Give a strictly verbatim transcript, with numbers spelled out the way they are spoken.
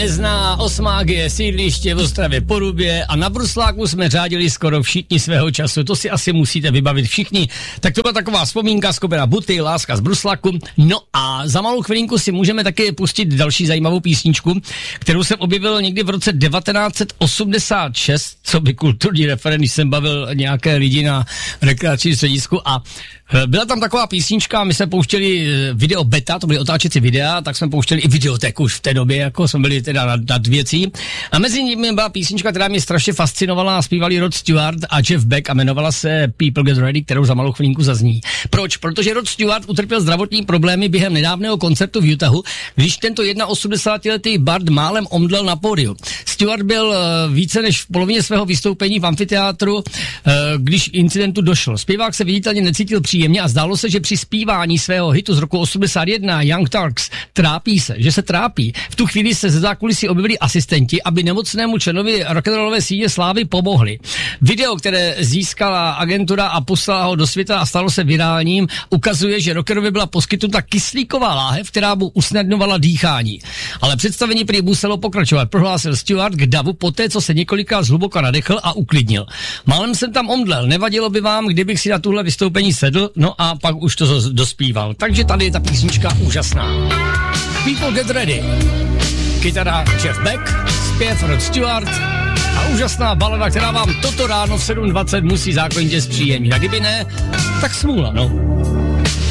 nezná, Osmágie, sídliště v Ostravě Porubě a na Brusláku jsme řádili skoro všichni svého času. To si asi musíte vybavit všichni. Tak to byla taková vzpomínka z Kobera Buty, Láska z Bruslaku. No a za malou chvilinku si můžeme taky pustit další zajímavou písničku, kterou jsem objevil někdy v roce devatenáct set osmdesát šest, co by kulturní referent, když jsem bavil nějaké lidi na rekreačním středisku a byla tam taková písnička, my jsme pouštěli video beta, to byly otáčecí videa, tak jsme pouštěli i videotéku už v té době, jako jsme byli teda nad, nad věcí. A mezi nimi byla písnička, která mě strašně fascinovala, zpívali Rod Stewart a Jeff Beck a jmenovala se People Get Ready, kterou za malou chvilinku zazní. Proč? Protože Rod Stewart utrpěl zdravotní problémy během nedávného koncertu v Utahu, když tento osmdesátiletý bard málem omdlel na pódiu. Stewart byl uh, více než v polovině svého vystoupení v amfiteátru, uh, když incidentu došlo. Zpěvák se viditelně necítil příjemně a zdálo se, že při zpívání svého hitu z roku osmdesát jedna Young Turks trápí se, že se trápí. V tu chvíli se ze zákulisí objevili asistenti, aby nemocnému členovi rock'n'rollové síně slávy pomohli. Video, které získala agentura a poslala ho do světa a stalo se virálním, ukazuje, že rockerovi byla poskytnuta kyslíková láhev, která mu usnadňovala dýchání. Ale představení prý muselo pokračovat, prohlásil Stewart k davu poté, co se několikrát zhluboka nadechl a uklidnil. Málem jsem tam omdlel, nevadilo by vám, kdybych si na tuhle vystoupení sedl, no a pak už to dospíval. Takže tady je ta písnička úžasná. People Get Ready. Kytara Jeff Beck, zpěv Rod Stewart a úžasná balada, která vám toto ráno v sedm dvacet musí zákonitě zpříjemnit. A kdyby ne, tak smůla, no.